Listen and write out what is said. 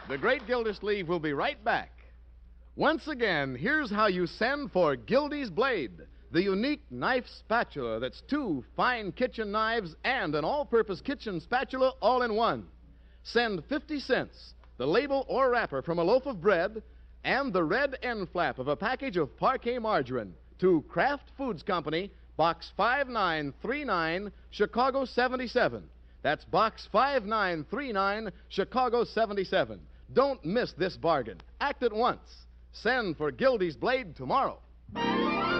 The Great Gildersleeve will be right back. Once again, here's how you send for Gildy's Blade, the unique knife spatula that's two fine kitchen knives and an all-purpose kitchen spatula all in one. Send 50 cents, the label or wrapper from a loaf of bread, and the red end flap of a package of Parquet margarine to Kraft Foods Company, Box 5939, Chicago 77. That's Box 5939, Chicago 77. Don't miss this bargain. Act at once. Send for Gildy's Blade tomorrow.